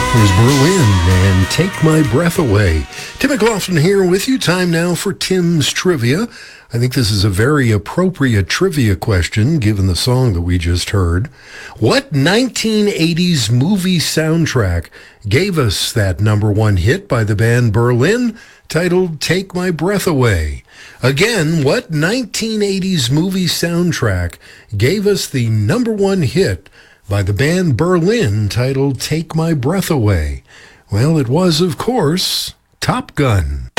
There's Berlin and Take My Breath Away. Tim McLaughlin here with you. Time now for Tim's Trivia. I think this is a very appropriate trivia question given the song that we just heard. What 1980s movie soundtrack gave us that number one hit by the band Berlin titled Take My Breath Away? Again, what 1980s movie soundtrack gave us the number one hit by the band Berlin titled Take My Breath Away? Well, it was, of course, Top Gun.